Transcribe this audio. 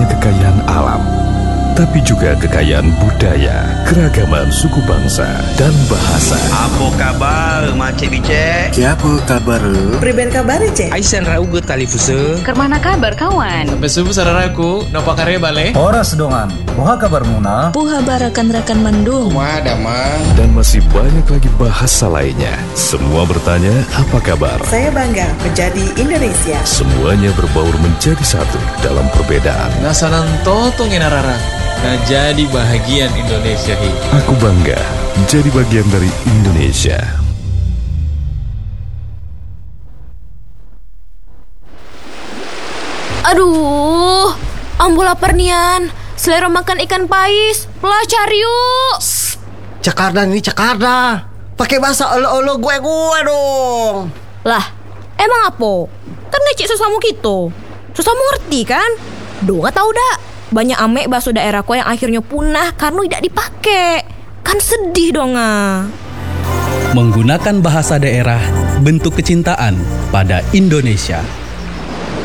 kekayaan alam, tapi juga kekayaan budaya, keragaman suku bangsa, dan bahasa. Apa kabar, Macik Bicek? Siapa kabar? Priben kabar, Cek? Aisan raugut tali fuse. Kermana kabar, kawan? Sampai subuh sararaku, nopa karya bale. Horas dongan, poha kabar muna. Puha barakan-rakan mandung. Wah, damang. Dan masih banyak lagi bahasa lainnya. Semua bertanya, apa kabar? Saya bangga menjadi Indonesia. Semuanya berbaur menjadi satu dalam perbedaan. Nasanan totong inarara. Nah jadi bahagian Indonesia hi. Aku bangga jadi bagian dari Indonesia. Aduh, ambo lapar nian. Selera makan ikan pais. Lah cari yuk. Cakarda nih, Cakarda. Pakai bahasa olo-olo gue dong. Lah, emang apa? Kan ngecek sesamu gitu. Sesamu ngerti kan? Duh gak tau dah. Banyak ame bakso daerahku yang akhirnya punah karena tidak dipakai. Kan sedih dong ah. Menggunakan bahasa daerah, bentuk kecintaan pada Indonesia.